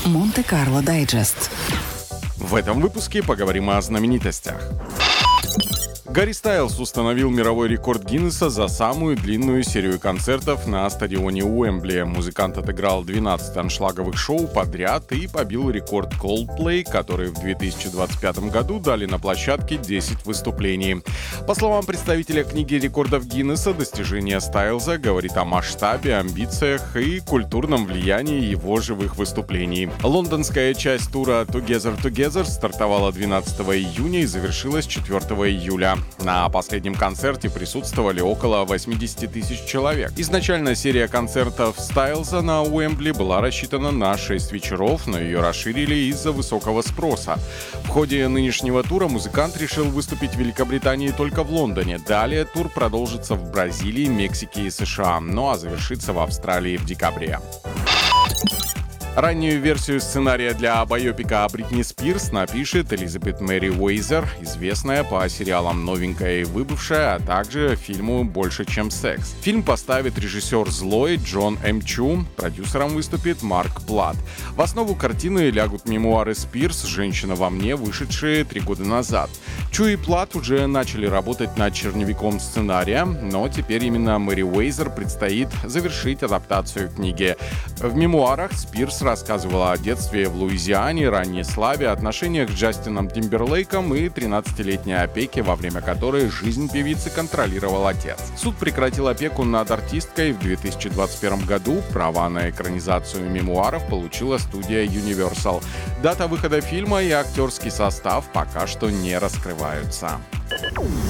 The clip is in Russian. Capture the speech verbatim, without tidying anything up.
Монте-Карло Дайджест. В этом выпуске поговорим о знаменитостях. Гарри Стайлз установил мировой рекорд Гиннесса за самую длинную серию концертов на стадионе Уэмбли. Музыкант отыграл двенадцать аншлаговых шоу подряд и побил рекорд Coldplay, которые в две тысячи двадцать пятом году дали на площадке десять выступлений. По словам представителя книги рекордов Гиннесса, достижение Стайлза говорит о масштабе, амбициях и культурном влиянии его живых выступлений. Лондонская часть тура Together Together стартовала двенадцатого июня и завершилась четвёртого июля. На последнем концерте присутствовали около восемьдесят тысяч человек. Изначально серия концертов Стайлза на Уэмбли была рассчитана на шесть вечеров, но ее расширили из-за высокого спроса. В ходе нынешнего тура музыкант решил выступить в Великобритании только в Лондоне. Далее тур продолжится в Бразилии, Мексике и США, ну а завершится в Австралии в декабре. Раннюю версию сценария для байопика о Бритни Спирс напишет Элизабет Мэри Уэйзер, известная по сериалам «Новенькая и выбывшая», а также фильму «Больше, чем секс». Фильм поставит режиссер «Злой» Джон М. Чу, продюсером выступит Марк Плат. В основу картины лягут мемуары Спирс «Женщина во мне», вышедшие три года назад. Чу и Плат уже начали работать над черновиком сценария, но теперь именно Мэри Уэйзер предстоит завершить адаптацию книги. В мемуарах Спирс рассказывала о детстве в Луизиане, ранней славе, отношениях с Джастином Тимберлейком и тринадцатилетней опеке, во время которой жизнь певицы контролировал отец. Суд прекратил опеку над артисткой в две тысячи двадцать первом году. Права на экранизацию мемуаров получила студия Universal. Дата выхода фильма и актерский состав пока что не раскрываются.